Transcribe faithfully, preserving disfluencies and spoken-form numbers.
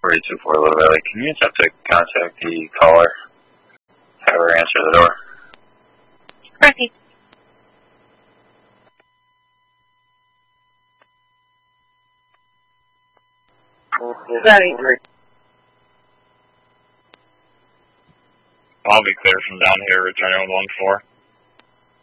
forty-two four Little Valley. Can you attempt to contact the caller? Have her answer the door. Rocky. Right. I'll be clear from down here, returning with one four.